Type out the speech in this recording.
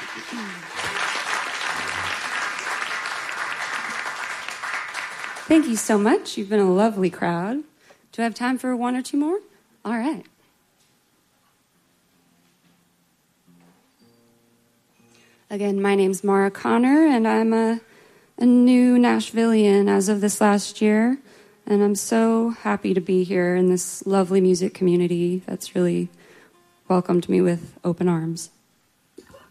Thank you so much. You've been a lovely crowd. Do I have time for one or two more? All right. Again, my name's Mara Connor, and I'm a new Nashvilleian as of this last year. And I'm so happy to be here in this lovely music community that's really welcomed me with open arms.